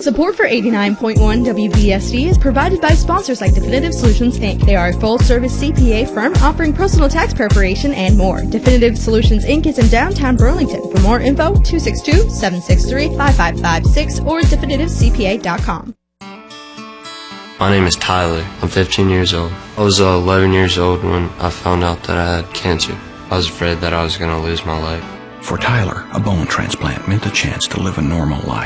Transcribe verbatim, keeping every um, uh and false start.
Support for eighty-nine point one W B S D is provided by sponsors like Definitive Solutions, Incorporated. They are a full-service C P A firm offering personal tax preparation and more. Definitive Solutions, Incorporated is in downtown Burlington. For more info, two six two, seven six three, five five five six or definitive c p a dot com. My name is Tyler. I'm fifteen years old. I was uh, eleven years old when I found out that I had cancer. I was afraid that I was going to lose my leg. For Tyler, a bone transplant meant a chance to live a normal life.